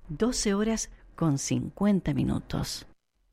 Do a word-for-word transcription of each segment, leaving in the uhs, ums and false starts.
doce horas con cincuenta minutos.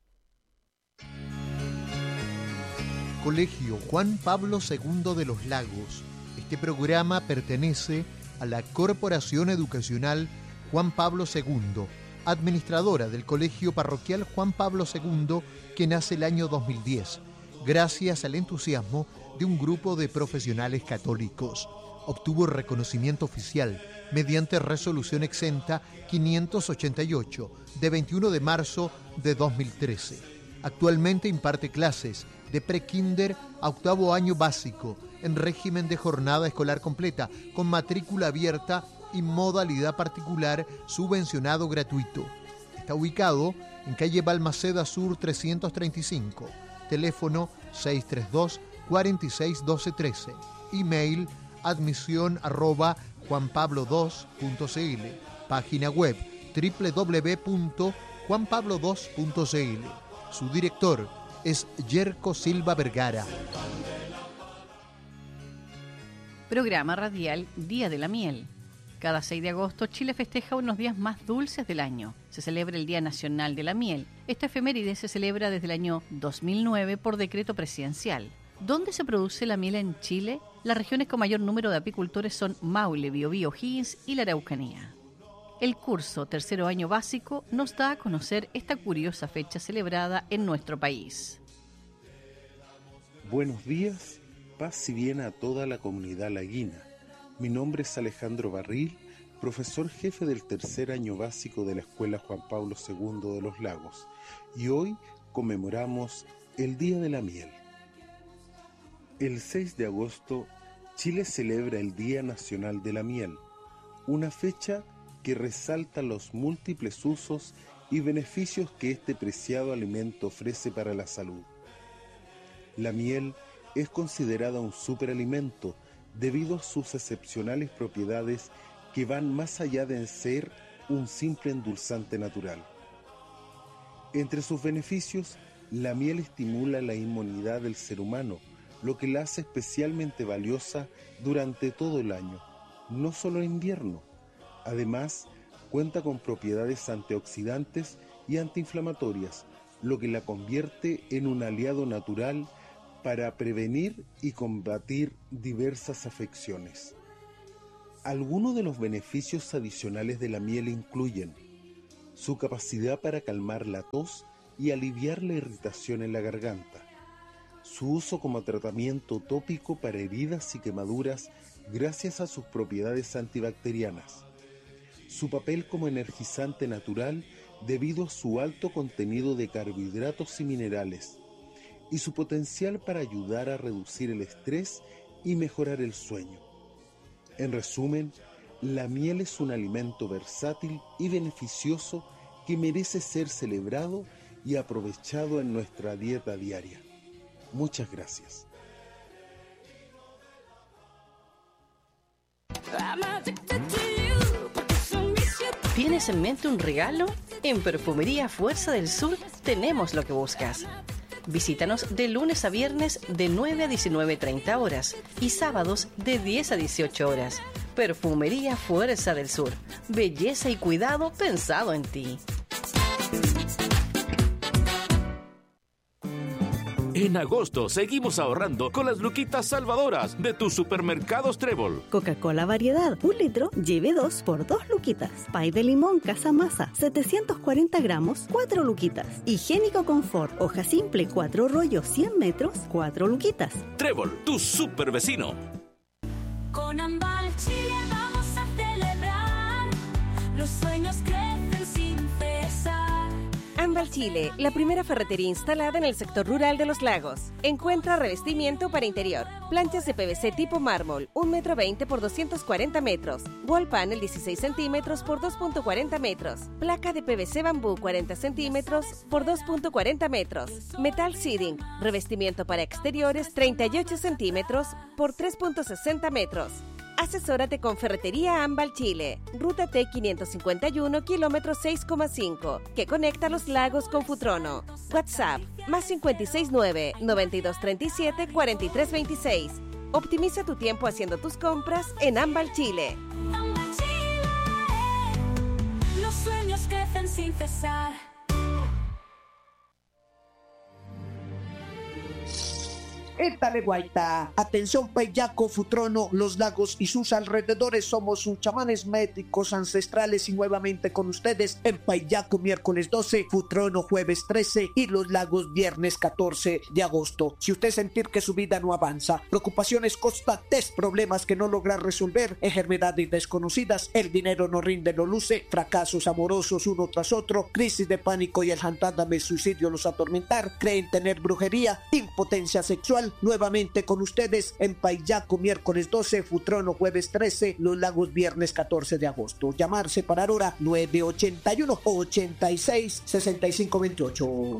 Colegio Juan Pablo segundo de los Lagos. Este programa pertenece a la Corporación Educacional Juan Pablo segundo, administradora del Colegio Parroquial Juan Pablo segundo, que nace el año dos mil diez, gracias al entusiasmo de un grupo de profesionales católicos. Obtuvo reconocimiento oficial mediante resolución exenta quinientos ochenta y ocho de veintiuno de marzo de dos mil trece. Actualmente imparte clases de prekinder a octavo año básico en régimen de jornada escolar completa con matrícula abierta y modalidad particular subvencionado gratuito. Está ubicado en calle Balmaceda Sur trescientos treinta y cinco, teléfono seis tres dos, cuatro seis uno dos uno tres, email admisión arroba juan pablo dos punto c l, página web doble u doble u doble u punto juan pablo dos punto c l. Su director es Yerko Silva Vergara. Programa radial Día de la Miel. Cada seis de agosto, Chile festeja unos días más dulces del año. Se celebra el Día Nacional de la Miel. Esta efeméride se celebra desde el año dos mil nueve por decreto presidencial. ¿Dónde se produce la miel en Chile? Las regiones con mayor número de apicultores son Maule, Biobío, O'Higgins y la Araucanía. El curso tercero año básico nos da a conocer esta curiosa fecha celebrada en nuestro país. Buenos días, paz y bien a toda la comunidad laguina. Mi nombre es Alejandro Barril, profesor jefe del tercer año básico de la Escuela Juan Pablo segundo de los Lagos, y hoy conmemoramos el Día de la Miel. El seis de agosto, Chile celebra el Día Nacional de la Miel, una fecha que resalta los múltiples usos y beneficios que este preciado alimento ofrece para la salud. La miel es considerada un superalimento debido a sus excepcionales propiedades que van más allá de ser un simple endulzante natural. Entre sus beneficios, la miel estimula la inmunidad del ser humano, lo que la hace especialmente valiosa durante todo el año, no solo en invierno. Además, cuenta con propiedades antioxidantes y antiinflamatorias, lo que la convierte en un aliado natural para prevenir y combatir diversas afecciones. Algunos de los beneficios adicionales de la miel incluyen su capacidad para calmar la tos y aliviar la irritación en la garganta, su uso como tratamiento tópico para heridas y quemaduras gracias a sus propiedades antibacterianas, su papel como energizante natural debido a su alto contenido de carbohidratos y minerales, y su potencial para ayudar a reducir el estrés y mejorar el sueño. En resumen, la miel es un alimento versátil y beneficioso que merece ser celebrado y aprovechado en nuestra dieta diaria. Muchas gracias. ¿Tienes en mente un regalo? En Perfumería Fuerza del Sur tenemos lo que buscas. Visítanos de lunes a viernes de nueve a diecinueve treinta horas y sábados de diez a dieciocho horas. Perfumería Fuerza del Sur. Belleza y cuidado pensado en ti. En agosto seguimos ahorrando con las luquitas salvadoras de tus supermercados Trébol. Coca-Cola variedad, un litro, lleve dos por dos luquitas. Pay de limón Casa Masa, setecientos cuarenta gramos, cuatro luquitas. Higiénico Confort, hoja simple, cuatro rollos, cien metros, cuatro luquitas. Trébol, tu super vecino. Con Ambal Chile vamos a celebrar, los sueños crecen sin cesar. Ambal Chile, la primera ferretería instalada en el sector rural de Los Lagos. Encuentra revestimiento para interior, planchas de P V C tipo mármol, un metro veinte por doscientos cuarenta metros, wall panel dieciséis centímetros por dos punto cuarenta metros, placa de P V C bambú cuarenta centímetros por dos punto cuarenta metros, metal seating, revestimiento para exteriores treinta y ocho centímetros por tres punto sesenta metros. Asesórate con Ferretería Ambal Chile, ruta T quinientos cincuenta y uno, kilómetro seis coma cinco, que conecta Los Lagos con Futrono. WhatsApp, más cinco seis nueve, nueve dos tres siete, cuatro tres dos seis. Optimiza tu tiempo haciendo tus compras en Ambal Chile. Ambal Chile, los sueños cesar. Étale guaita, atención Payaco, Futrono, Los Lagos y sus alrededores, somos sus chamanes médicos ancestrales y nuevamente con ustedes en Payaco miércoles doce, Futrono jueves trece y Los Lagos viernes catorce de agosto. Si usted sentir que su vida no avanza, preocupaciones constantes, problemas que no logra resolver, enfermedades desconocidas, el dinero no rinde, lo luce, fracasos amorosos uno tras otro, crisis de pánico y el jantándame suicidio los atormentar, creen tener brujería, impotencia sexual, nuevamente con ustedes en Payaco miércoles doce, Futrono jueves trece, Los Lagos viernes catorce de agosto. Llamar, separar hora nueve ochenta y uno, ochenta y seis, sesenta y cinco veintiocho.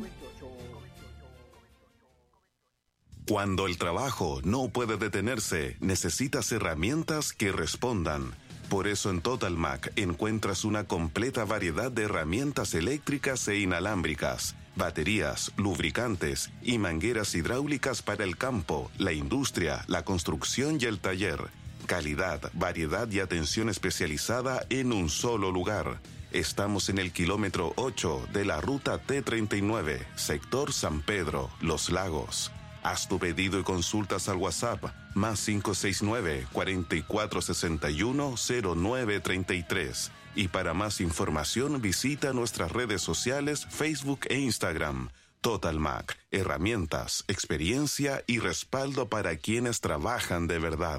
Cuando el trabajo no puede detenerse, necesitas herramientas que respondan. Por eso en Total Mac encuentras una completa variedad de herramientas eléctricas e inalámbricas, baterías, lubricantes y mangueras hidráulicas para el campo, la industria, la construcción y el taller. Calidad, variedad y atención especializada en un solo lugar. Estamos en el kilómetro ocho de la ruta T treinta y nueve, sector San Pedro, Los Lagos. Haz tu pedido y consultas al WhatsApp más cinco seis nueve, cuatro cuatro seis uno, cero nueve tres tres. Y para más información visita nuestras redes sociales Facebook e Instagram. Total Mac, herramientas, experiencia y respaldo para quienes trabajan de verdad.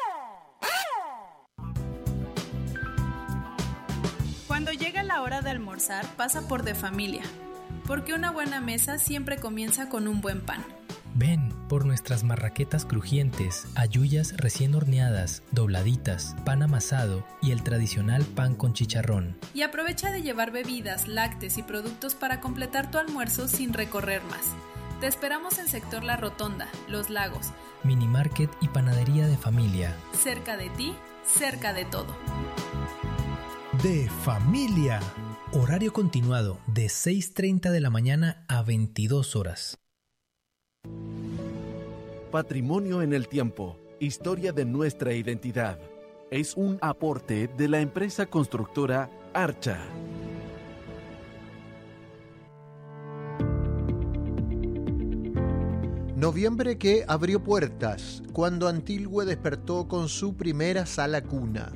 Cuando llega la hora de almorzar, pasa por De Familia, porque una buena mesa siempre comienza con un buen pan. Ven por nuestras marraquetas crujientes, halluyas recién horneadas, dobladitas, pan amasado y el tradicional pan con chicharrón. Y aprovecha de llevar bebidas, lácteos y productos para completar tu almuerzo sin recorrer más. Te esperamos en sector La Rotonda, Los Lagos. Mini Market y panadería De Familia. Cerca de ti, cerca de todo. De Familia. Horario continuado de seis treinta de la mañana a veintidós horas. Patrimonio en el tiempo, historia de nuestra identidad. Es un aporte de la empresa constructora Archa. Noviembre que abrió puertas cuando Antilgüe despertó con su primera sala cuna.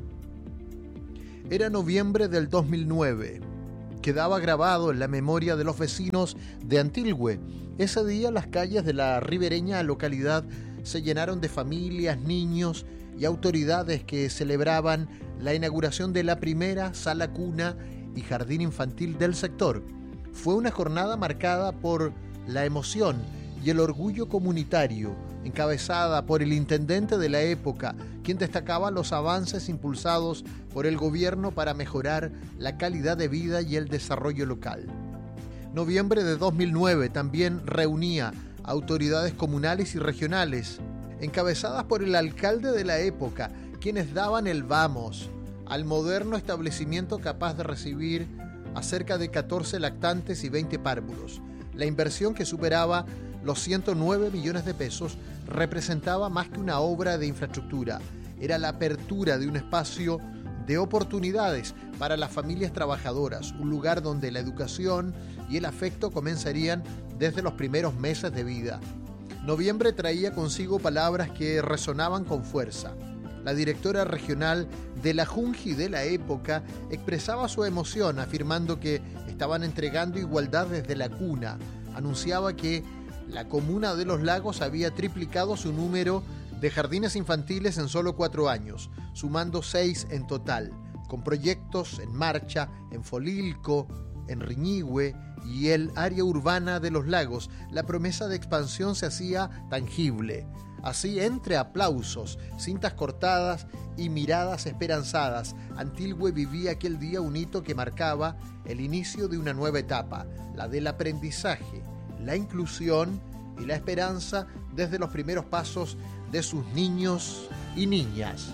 Era noviembre del dos mil nueve. Quedaba grabado en la memoria de los vecinos de Antilgüe. Ese día las calles de la ribereña localidad se llenaron de familias, niños y autoridades que celebraban la inauguración de la primera sala cuna y jardín infantil del sector. Fue una jornada marcada por la emoción y el orgullo comunitario, encabezada por el intendente de la época, quien destacaba los avances impulsados por el gobierno para mejorar la calidad de vida y el desarrollo local. Noviembre de dos mil nueve también reunía autoridades comunales y regionales, encabezadas por el alcalde de la época, quienes daban el vamos al moderno establecimiento capaz de recibir a cerca de catorce lactantes y veinte párvulos. La inversión, que superaba los ciento nueve millones de pesos, representaba más que una obra de infraestructura. Era la apertura de un espacio de oportunidades para las familias trabajadoras, un lugar donde la educación y el afecto comenzarían desde los primeros meses de vida. Noviembre traía consigo palabras que resonaban con fuerza. La directora regional de la Junji de la época expresaba su emoción afirmando que estaban entregando igualdad desde la cuna. Anunciaba que la comuna de Los Lagos había triplicado su número de jardines infantiles en solo cuatro años, sumando seis en total, con proyectos en marcha en Folilco, en Riñihue y el área urbana de Los Lagos. La promesa de expansión se hacía tangible. Así, entre aplausos, cintas cortadas y miradas esperanzadas, Antilgüe vivía aquel día un hito que marcaba el inicio de una nueva etapa, la del aprendizaje, la inclusión y la esperanza desde los primeros pasos de sus niños y niñas.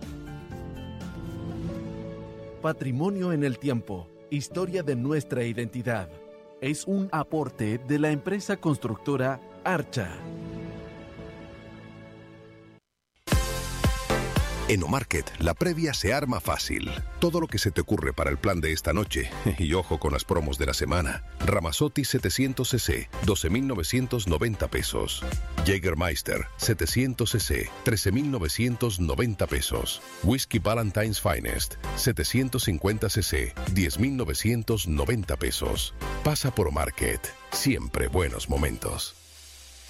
Patrimonio en el tiempo, historia de nuestra identidad. Es un aporte de la empresa constructora Archa. En Omarket, la previa se arma fácil. Todo lo que se te ocurre para el plan de esta noche. Y ojo con las promos de la semana. Ramazotti setecientos cc, doce mil novecientos noventa pesos. Jägermeister setecientos cc, trece mil novecientos noventa pesos. Whisky Valentine's Finest setecientos cincuenta cc, diez mil novecientos noventa pesos. Pasa por Omarket. Siempre buenos momentos.